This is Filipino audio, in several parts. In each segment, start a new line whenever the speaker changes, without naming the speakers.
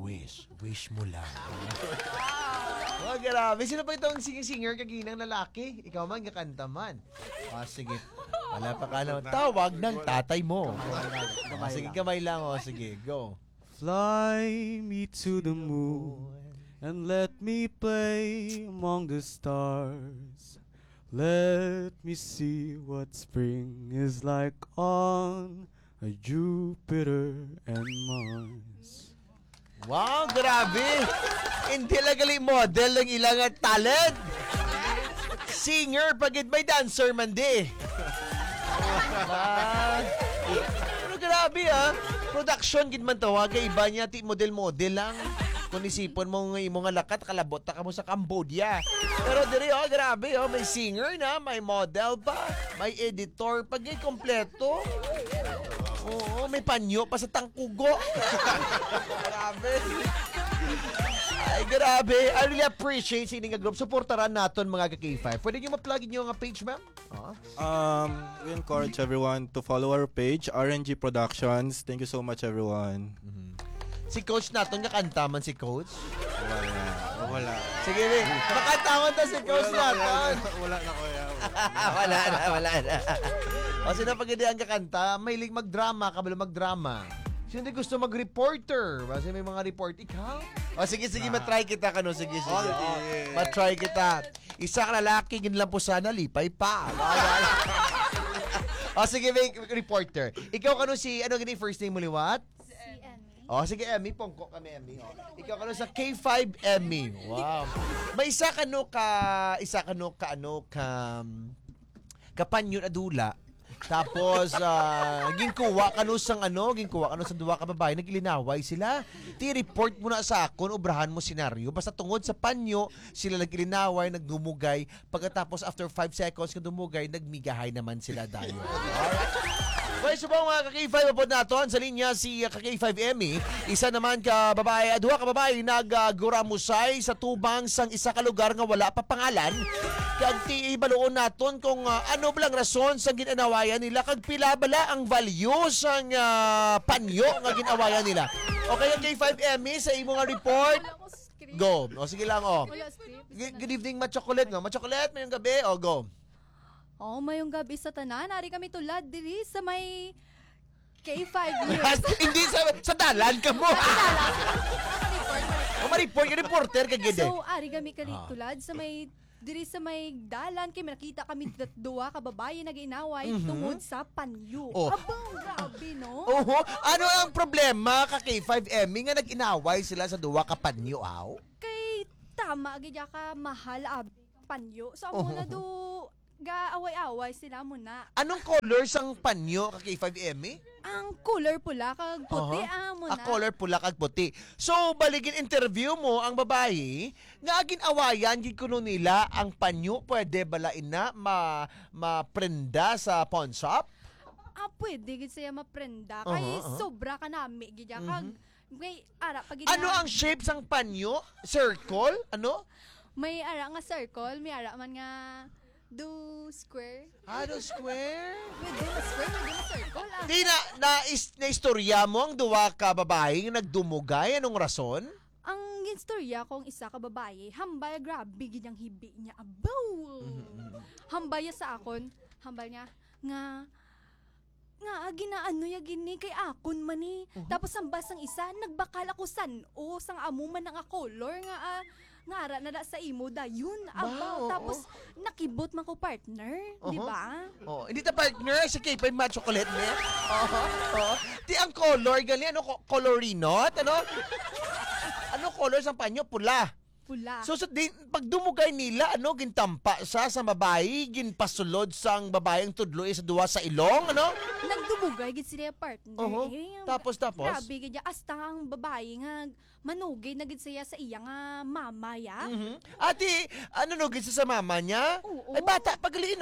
Wish mo lang. Oh, grabe. Sino pa itong singer kaginang lalaki? Ikaw man, kakanta man. Sige. Wala pa ka naman. Tawag ng tatay mo. Sige, kamay lang. Sige, go.
Fly me to the moon and let me play among the stars. Let me see what spring is like on a Jupiter and Mars.
Wow, grabe! Hindi lang galing model ng ilang talent. Singer, pagit may dancer man di. Pero grabe Production, gid man tawag. Iba niya, model-model lang. Kung isipon mo ng imong lakat, kalabot na ka mo sa Cambodia. Pero diri, grabe, may singer na, may model pa, may editor, pagay kompleto. Oo, may panyo pa sa tangkugo. Grabe. Ay, grabe. I really appreciate sa inyong group. Supportaran natin mga ka-K5. Pwede nyo ma-plug nyo ang page, ma'am?
We encourage everyone to follow our page, RNG Productions. Thank you so much, everyone.
Si Coach natin, kakanta man si Coach?
Wala.
Sige, makantawan to si Coach natin.
Wala na, kuya.
Wala na. O, sino pag hindi ang kakanta, mahilig magdrama, kabalo magdrama. Sino hindi gusto mag-reporter? Kasi may mga report. Ikaw? O, sige, matry kita ka, no? Sige. Matry kita. Isa ka lalaki, ginlang po sana, lipay pa. O, sige, may reporter. Ikaw ka, no, ano gini first name mo, liwat? Oh, sige, Emmy. Pongko kami, Emmy. Ikaw ka sa K5 Emmy. Wow. May isa ka kapanyo na dula. Tapos, ginkuha ka sa duwa ka babae, nagilinaway sila. Ti-report mo na sa akon, ubrahan mo senaryo. Basta tungod sa panyo, sila nagilinaway, nagdumugay. Pagkatapos, after 5 seconds na dumugay, nagmigahay naman sila dayo. Alright? Well, subong mga ka-K5 po natin sa linya si ka-K5 Emmy. Isa naman ka babae, duha ka babae nag-guramusay sa tubang sang isa ka lugar nga wala pa pangalan. Kag ti ibaluon naton kung ano blang rason sa ginanawayan nila kag pila bala ang value sang panyo nga ginawayan nila. Okay, K5 Emmy sa imong report. Go. O sige lang Good evening, Ma-Chocolate. Ma-Chocolate, mayong gabi. Go.
Mayong gabi sa tanan. Nari kami tulad diri sa may K5 years.
Hindi sa dalan ka mo. Ma-report ka, reporter ka gede.
So, ari kami tulad sa may diri sa may dalan kay nakita kami duwa ka babae nag-inaway tungod sa panyo. Abang grabe, no?
Ano ang problema ka K5 Emmy nga nag-inaway sila sa duwa ka panyo,
Kay tama gid ka mahal abi panyo. So amo na ga-away-away sila muna.
Anong color sang panyo ka K5 Emmy?
Ang color pula kag puti muna.
Color pula kag puti. So baligin interview mo ang babae nga ginawayan gid kuno nila ang panyo pwede balain na maprenda sa pawn shop?
Pwede gid siya maprenda kay sobra ka nami gid kag may ara pag
ano ang shape sang panyo? Circle? Ano?
May ara nga circle, may ara man nga do square.
Do square?
May do square, may do circle.
Di na istorya mo ang duwa ka babae nagdumugay. Anong rason?
Ang istorya kong isa ka babae, hambal grabe gid ang hibi niya. Abaw! Hambal niya sa akon, hambal niya nga ginaano ya gini kay akon man ni. Tapos ang basang isa nagbakal ako sang amo man nga color nga ngara na sa imo dayon abaw. Tapos nakibot man ko partner, di ba?
Hindi ta partner sa K5 Ma-Chocolate niya. Di ang color gali ano colorinot ano color sa panyo pula. So pag dumugay nila gintampa sa babae, ginpasulod sang babaeng tudloy sa duwa sa ilong
Nagdumugay gid sila partner.
Tapos
grabe gid hasta ang babae nga manugay na gid siya sa iya nga mama ya.
Ate, nugid sa mama niya? Ay bata pagali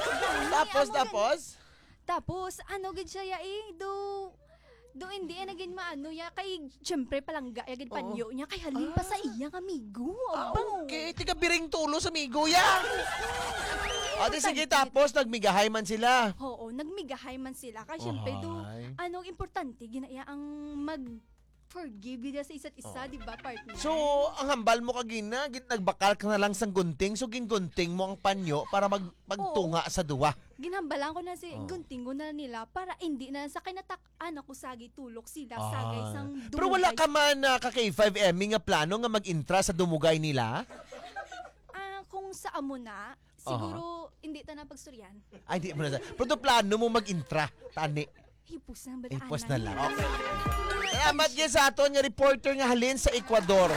Tapos
gid siya do hindi naging maano ya kay syempre palangga ya gid panyo niya kay halin pa sa iyang amigo.
Okay, tiga biring tulo sa amigo ya. Sige, tapos nagmigahay man sila.
Oo, nagmigahay man sila kay syempre importante ginaya ang forgive yun sa isa't isa, di ba, partner?
So, ang hambal mo kagina, nagbakal ka na lang sang gunting, so gingunting mo ang panyo para magtunga sa duwa.
Ginhambalan ko na si
Oh.
gunting ko na nila para hindi na sa kinatakan ako sagi tulok sila sagay sang dumugay.
Pero wala ka man na ka-K5M nga plano nga mag-intra sa dumugay nila?
Kung sa amo na, siguro hindi ta na pagstoryan.
Ay, di mo na. Pero plano mo mag-intra, tani.
Hipos na balaan.
Ipos na lang. Okay. Salamat niya sa aton nga reporter nga halin sa Ecuador.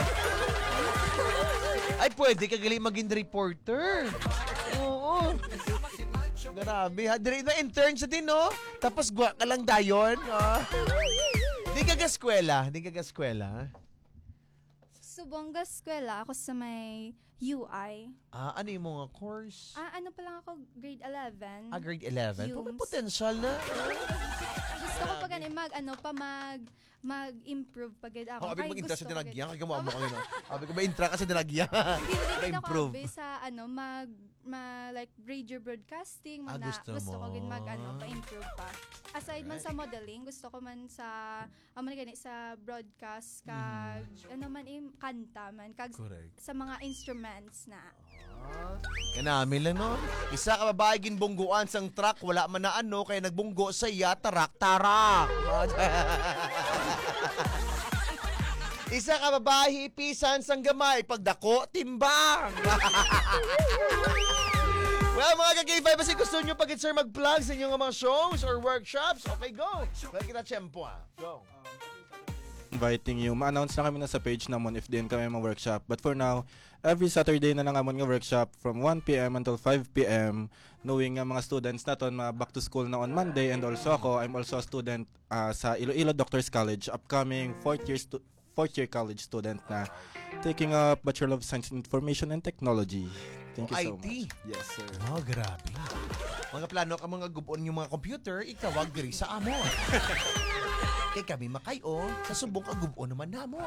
Ay, pwede ka gali maging reporter. Oo. Grabe ha. Dire na intern sa din, no? Tapos gwa ka lang dayon. Di ka gaskwela. Di ka gaskwela.
Subong eskwela ako sa may UI.
Ano yung mga course?
Ano pa lang ako, grade 11.
Grade 11.
Yumes.
May potential na.
Gusto ko pag mag-improve pag ako.
Abi
Ay,
mag-intra sa
gusto ko
dinagyan. Kaya mo ka yun. Abi ko ba-intra ka sa dinagyan.
Hindi rin ako
Ma-improve.
abi sa like radio broadcasting.
Gusto
ko
mo.
gin pa-improve pa. Aside man sa modeling, gusto ko man sa sa broadcast kag kanta man kag
Correct.
sa mga instruments na.
Kanami lang, no? Isa ka babae ginbungguan sang truck, wala man na ano, kaya nagbunggo sa iya, tarak-tarak. Isa ka babae, hipisan sang gamay, pagdako, timbang. Well, mga ka-K5, kasi gusto nyo pag-sir mag-plug sa inyong mga shows or workshops, okay, go. Well, kita tiyempo, Go.
Inviting you. Ma-announce na kami na sa page namon if din kami workshop. But for now, every Saturday na lang amon nga workshop from 1 p.m. until 5 p.m. Knowing nga mga students naton back to school na on Monday, and also ako, I'm also a student sa Iloilo Doctors College, upcoming fourth year college student na taking up Bachelor of Science in Information and Technology. Thank you so
IT?
much. Yes, sir.
Oh, grabe. Mga plano ka mga gubon yung mga computer, ikawag diri sa amo. Kay kami makayo, kasubong kagubon naman namo.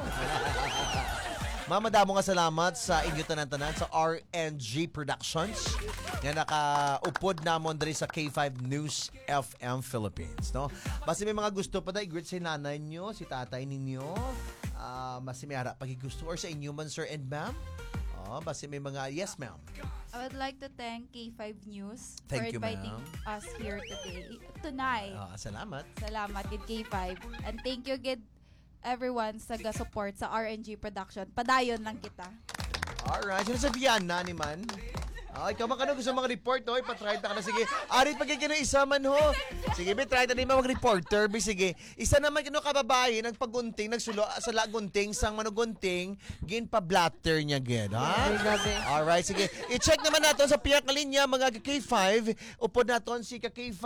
Mamadamo nga salamat sa inyo tanan-tanan sa RNG Productions nga nakaupod namon diri sa K5 News FM Philippines, no? Basta may mga gusto pa i-greet si nanay nyo, si tatay ninyo, basta may harap pagigusto or sa inyo man sir and ma'am. Basta may mga yes ma'am.
I would like to thank K5 News
Thank
for
you,
inviting
ma'am.
us here tonight.
Salamat.
Salamat kid K5. And thank you kid everyone sa support sa RNG Production. Padayon lang kita.
Alright, sino sa Viana ni man? Ikaw man gusto mga report, no? Ipatry ta ka na, sige. Arit pagkikino isa man, ho. Sige, try ta din mga reporter, sige. Isa naman kino kababae, nagpagunting, nagsulo sa lagunting, sang manugunting, gin pa blatter niya, gid, ha? Alright, sige. I-check naman natin sa piyak na linya, mga K5. Upod natin si K5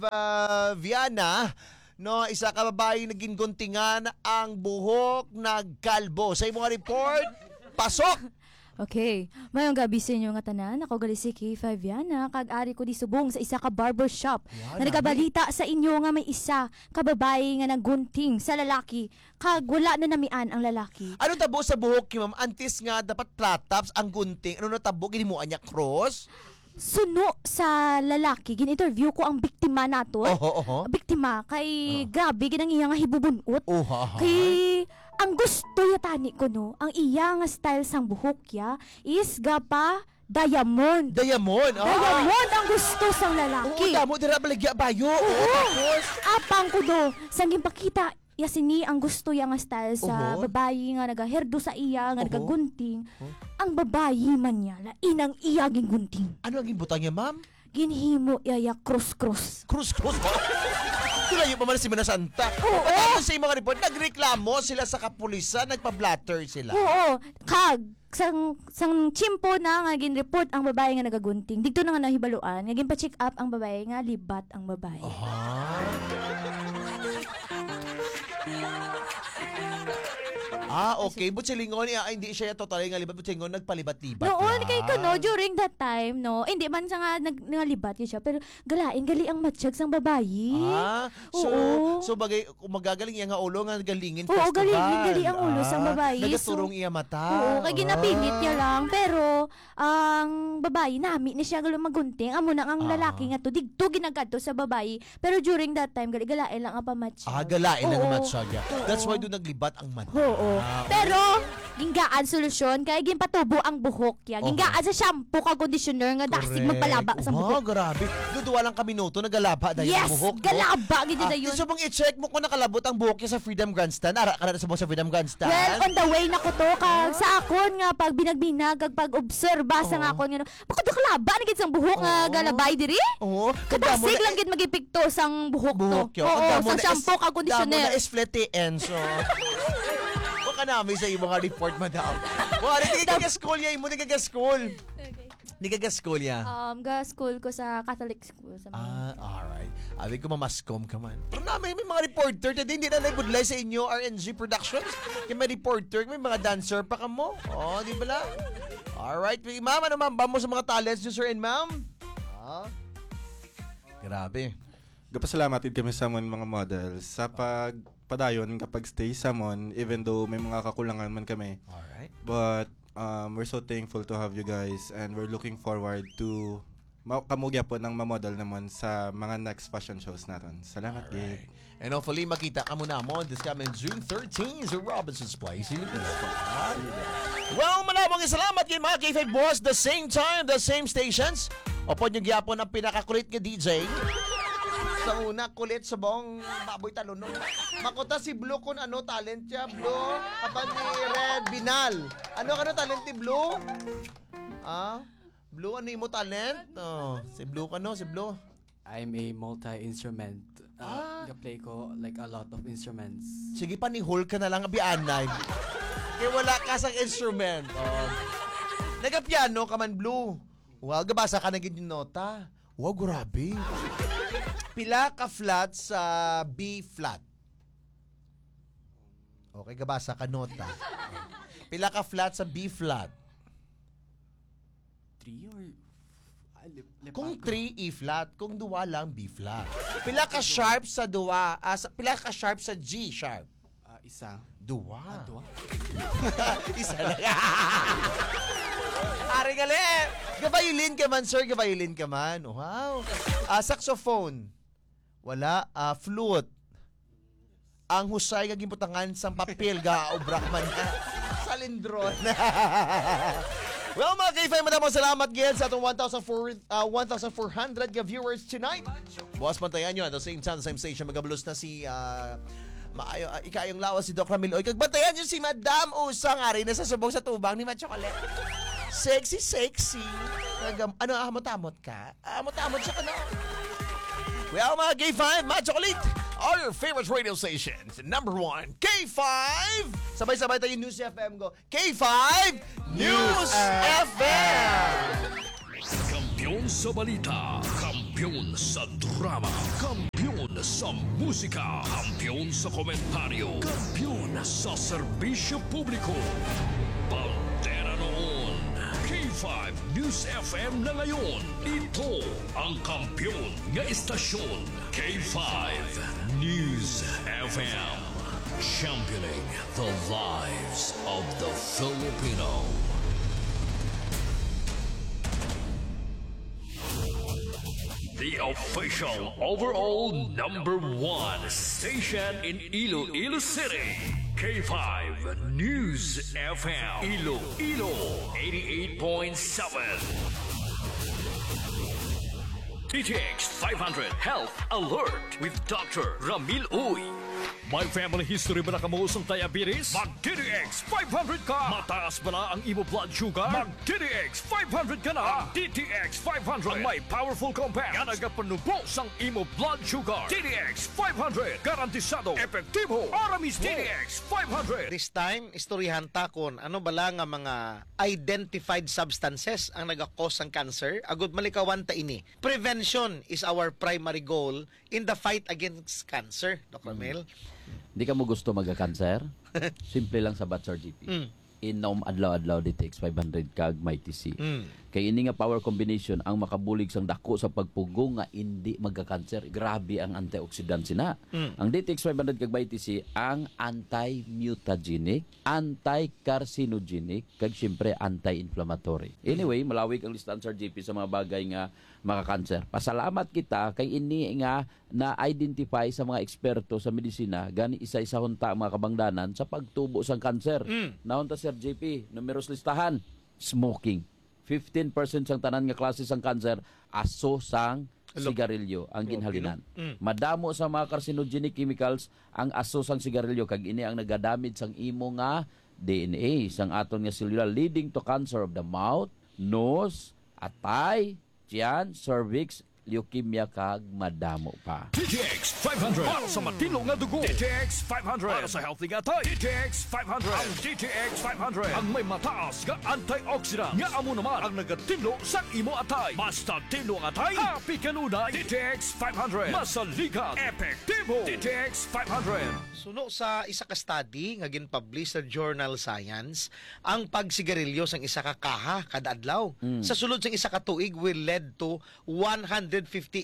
Viana. No, isa ka babae naging guntingan ang buhok nagkalbo. Sa imong report, pasok!
Okay, mayong gabi sa inyo nga tanan. Ako gali si K5 Yana, kag-ari ko di subong sa isa ka barbershop.
Yan,
Na nagabalita sa inyo nga may isa ka babae nga naggunting sa lalaki, kag wala na namian ang lalaki.
Ano tabo sa buhok ki ma'am? Antes nga dapat flat tops ang gunting. Ano na tabo ginimuan niya cross?
Suno sa lalaki, gin-interview ko ang biktima nato.
Oho.
Biktima kay grabe ginang iya nga hibubunot. Kay ang gusto yatani ko no, ang iya nga style sang buhok ya is gapa diamond.
Diamond.
Diamond ang gusto sang
Oo,
lalaki.
damo dira baligya bayo. Tapos
Apang ko do, sang ginpakita yasini ang gusto ya nga style sa
Oho.
babayi nga nagaherdo sa iya nga
Oho.
nagagunting. Ang babayi man niya, lain ang iya gingunting.
ano ang gibutang niya, ma'am?
Ginhimo iya cross-cross.
Cruz ba? Tulayo pa man si Mana Santa. Ano sa mga report, nagreklamo sila sa kapulisan, nagpa-blatter sila.
Oo, kag sang chimpo na nga gin-report ang babae nga nagagunting. Dito na nga nahibaluan, nga ginpa-check up ang babae nga libat ang babae.
Okay. But silingon, hindi siya totally nga libat. But silingon, nagpalibat-libat
Noon
lang.
kay kuno during that time no, hindi man siya nga nangalibat yun siya pero gali ang matsyag sang babayi.
So bagay kung magagaling iya nga ulo nga galingin
Oo,
festival.
gali ang ulo sang babayi.
Nagaturong iya mata.
Oo, kay ginapilit niya lang pero ang babayi nami ni siya galo magunting amo na ang lalaki nga to digto ginagadto sa babayi pero during that time galain lang ang pamatsyag.
Galain lang
Oo.
ang matsyag. That's why doon naglibat ang mata.
Oo. Pero ginggaan solusyon kay ginpatubo ang buhok ya. Ginggaan sa shampoo ka conditioner nga dasig magpalaba sa buhok.
Grabe. Duduwa lang kami minuto nagalaba dahil
Yes,
ang buhok.
galaba gid na yun.
So bang i-check mo kung nakalabot ang buhok niya sa Freedom Grandstand. Ara ka na sa buhok sa Freedom Grandstand.
Well, on the way na ko to kag sa akon nga pag binagbinag kag pag-obserba sa nga akon nga bakit kalaba na gid sang buhok nga galabay diri?
Oo.
Kadasig lang gid magipikto sang buhok to. Oo, sa shampoo kag conditioner.
Damo na isflete enso. Baka namin sa iyong mga report, madam. Wala, hindi ka school niya. Imo, hindi ka school. Hindi ka school niya.
Ga school ko sa Catholic school sa
Alright. Abi ko mamascom ka man. Pero namin may mga reporter na hindi na nagbudlay sa inyo, RNG Productions. Kaya may reporter, may mga dancer pa ka mo. Di ba lang? Alright. Ma'am, ano ma'am? Ba mo sa mga talents niyo, sir and ma'am? Grabe.
Gapasalamatin kami sa mga models sa pagpadayon kapag stay sa even though may mga kakulangan man kami.
Alright.
But we're so thankful to have you guys and we're looking forward to kamugya po ng mamodel naman sa mga next fashion shows natin. Salamat, Gabe.
And hopefully, makita ka muna mo this coming June 13 sa Robinson's Place. Well, maraming salamat kay mga K5 boss. The same time, the same stations. Opo nyo gyapon ang pinakakulit nga DJ. Sa una, kulit sa buong baboy talunong. Makuta si Blue kung ano talent siya, Blue. Kapag ni Red Binal. Ano talent ni Blue? Blue, ano yung mo talent? Si Blue si Blue.
I'm a multi-instrument. Play ko like a lot of instruments.
Sige pa, ni Hulk ka na lang abianay. Kaya wala ka sa instrument. Nagapiano ka man, Blue. Wow, gabasa ka na yung nota. Wow, grabe. Pila ka flat sa B flat. Okay, gabasa ka nota. Pila ka flat sa B flat.
3 or...
Kung 3, E flat. Kung duwa lang, B flat. Pila ka sharp sa duwa. Pila ka sharp sa G sharp.
Isa.
Duwa.
Dua?
Isa lang. Ari gali. Gabayulin ka man, sir. Gabayulin ka man. Wow. Saxophone. Wala. Flute. Ang husay nga gibutangan sang papel ga obrak man ka. Salindron. Well, mga K5, madamang salamat again sa atong 1,400 ka viewers tonight. Boss, pantayan nyo. At the same time, the same station, magabalos na si ikayong lawas si Doc Ramil. Oy, kagbantayan nyo si Madam Usang Ari na sa subong sa tubang ni Machocolate. Sexy. Amot-amot ka? Amot-amot siya ka na. Well, mga K5, Machocolate, all your favorite radio stations. Number 1, K5. Sabay-sabay tayo News FM go. K5 News FM.
Kampiyon sa balita, kampiyon sa drama, kampiyon sa musika, kampiyon sa komentaryo, kampiyon sa serbisyo publiko. Pantera noon, K5 News FM na ngayon. Ito ang kampiyon nga istasyon, K5 News FM. Championing the lives of the Filipino. The official overall number 1 station in Iloilo City. K5 News FM. Iloilo 88.7. TTX 500 Health Alert with Dr. Ramil Uy. May family history ba na kamuusong diabetes? Mag-DTX 500 ka! Mataas ba na ang imo blood sugar? Mag-DTX 500 ka na! DTX 500 ang may powerful compounds nga nagapanubos ang imo blood sugar. DTX 500 garantisado, epektibo, aramis DTX 500.
This time, istoryahan ta kon ano bala nga mga identified substances ang nagakos ng cancer. Agud malikawan ta ini. Prevention is our primary goal in the fight against cancer, Dr. Mel.
Hindi ka mo gusto magka-cancer? Simple lang sa Batsar GP.
Mm.
Inom adlaw-adlaw DTX 500 kag may TC. Kay ini nga power combination ang makabulig sang dako sa pagpugo nga hindi magka-cancer. Grabe ang antioxidant sina. Ang DTX 500 kag may TC ang anti-mutagenic, anti-carcinogenic kag syempre anti-inflammatory. Anyway, malawig ang listahan sa GP sa mga bagay nga maka-cancer. Pasalamat kita kay ini nga na-identify sa mga eksperto sa medisina gani isa-isa hunta ang mga kabangdanan sa pagtubo sang cancer. Naon ta Sir JP, numeros listahan, smoking. 15% sang tanan nga klase sang cancer aso sang sigarilyo ang ginhalinan. Madamo sa mga carcinogenic chemicals ang aso sang sigarilyo kag ini ang nagadamage sang imo nga DNA sang aton nga selula leading to cancer of the mouth, nose, atay, tiyan, cervix, leukemia kag madamo pa.
DTX 500 para sa matino nga dugo. DTX 500 para sa healthy nga tay. DTX 500 ang DTX 500 ang may mataas nga antioxidant nga amo naman ang nagatino sa imo atay. Basta tino ang atay, happy kanunay. DTX 500 masaligan, epektibo. DTX 500.
Suno sa isa ka study nga ginpublish sa Journal Science, ang pagsigarilyo sang isa ka kaha kada adlaw sa sulod sang isa ka tuig will lead to 150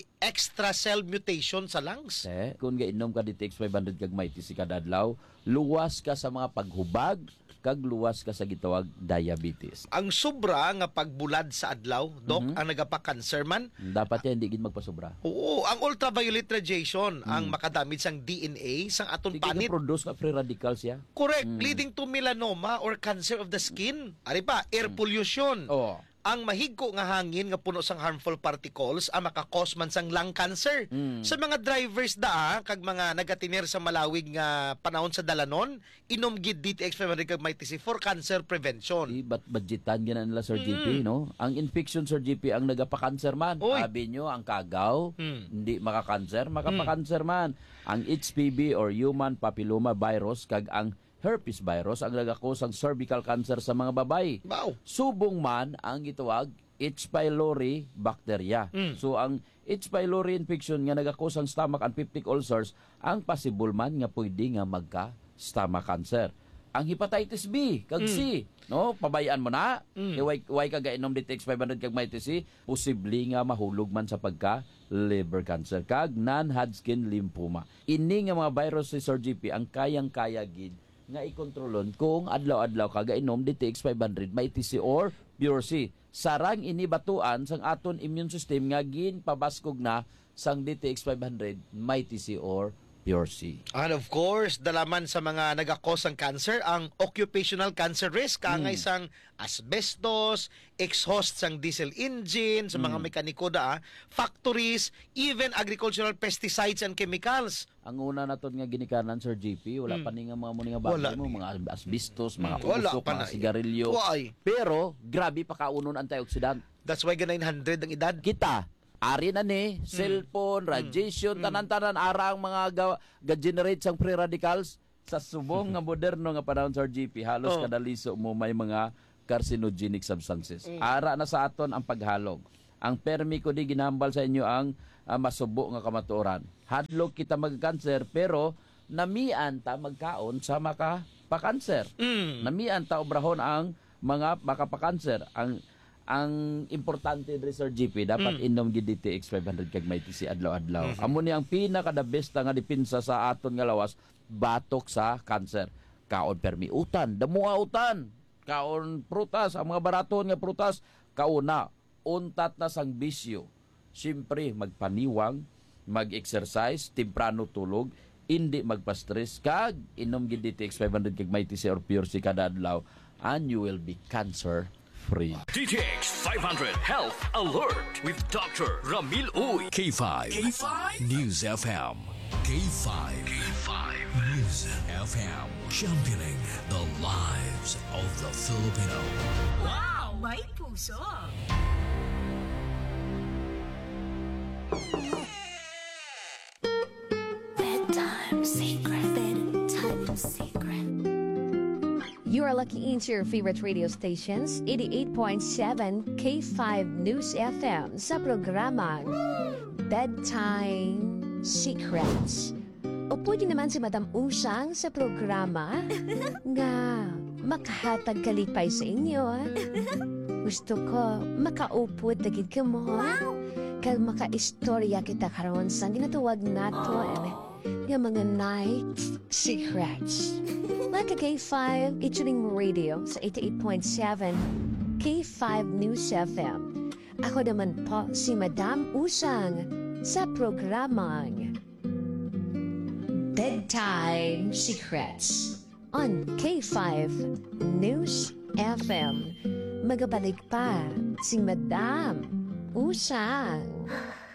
extra cell mutation sa lungs.
Kung gainom ka DTX 500 kag may TC kada adlaw, luwas ka sa mga paghubag kag luwas ka sa gitawag diabetes.
Ang sobra nga pagbulad sa adlaw, Dok, ang nagapa-cancer man.
Dapat yan hindi gid magpasobra.
Oo, ang ultraviolet radiation ang makadamage sang DNA sang aton
Sige
panit.
produce ka free radicals ya.
Correct, leading to melanoma or cancer of the skin. Ari pa, air pollution.
Oh.
Ang mahigko nga hangin nga puno sang harmful particles ang makakos man sang lung cancer. Sa mga drivers kag mga nagatinir sa malawig nga panahon sa dalanon, inom gid DTX 500 kag may TC for cancer prevention.
Budgetan gina nila Sir GP, no? Ang infection Sir GP ang nagapa-cancer man.
Oy.
Sabi nyo, ang kagaw, hindi maka-cancer, makapa-cancer man. Ang HPV or human papilloma virus kag ang herpes virus ang nagakos ang cervical cancer sa mga babae.
Wow.
Subong man ang gitawag H. pylori bacteria. So ang H. pylori infection nga nagakos ang stomach and peptic ulcers ang possible man nga pwede nga magka-stomach cancer. Ang hepatitis B kag C, no, pabayaan mo na. Way ka gainom DTX 500 kag may TC, posible nga mahulog man sa pagka liver cancer kag non-Hodgkin lymphoma. Ini nga mga virus si Sir GP ang kayang-kaya gid nga ikontrolon kung adlaw-adlaw ka gainom DTX 500 may TC or Pure C. Sarang inibatuan sang aton immune system nga ginpabaskog na sang DTX 500 may TC or Pure C.
And of course, dalaman sa mga nagakos ng cancer, ang occupational cancer risk, ang isang asbestos, exhaust sang diesel engine, sa mga mekaniko factories, even agricultural pesticides and chemicals.
Ang una naton nga ginikanan Sir GP, wala pa ni nga mga muni nga bagay mo, mga asbestos, mga
Wala
usok,
pa
mga
na.
sigarilyo.
Why?
Pero grabe pa kaunon antioxidant.
That's why 900 ang edad.
Kita ari na ni cellphone, radiation, tanan-tanan arang mga ga-generate sang free radicals sa subong nga moderno nga panahon Sir GP. Halos kada liso mo may mga carcinogenic substances. Ara na sa aton ang paghalog. Ang permi ko di ginambal sa inyo ang masubo nga kamatuoran. Hadlok kita mag-cancer pero namian ta magkaon sa maka-cancer. Namian ta obrahon ang mga makapakanser. Ang importante diri Sir GP dapat inom gid DTX 500 kag may TC adlaw-adlaw. Amo ni ang pinaka the best nga depensa sa aton nga lawas batok sa cancer. Kaon permiutan, damuautan, kaon prutas, ang mga baraton nga prutas, kauna untat na sang bisyo. Siyempre magpaniwang, mag-exercise, temprano tulog, hindi magpa-stress kag inom gid DTX 500 kag may TC or Pure C kada adlaw and you will be cancer free.
DTX 500 Health Alert with Dr. Ramil Uy. K5. News FM. K5. News FM. Championing the lives of the Filipino.
Wow! May puso!
Bedtime secret. Bedtime secret. You are lucky into your favorite radio stations, 88.7 K5 News FM sa programang Bedtime Secrets. O pwede naman si Madam Usang sa programa nga makahatag kalipay sa inyo. Gusto ko makaupod dagid ka mo. Kag makaistorya kita karon sa ginatuwag naton nga mga night secrets. Like a K5 Ichiling Radio sa 88.7 K5 News FM. Ako naman po si Madam Usang sa programang Bedtime Secrets on K5 News FM. Magabalik pa si Madam Usang.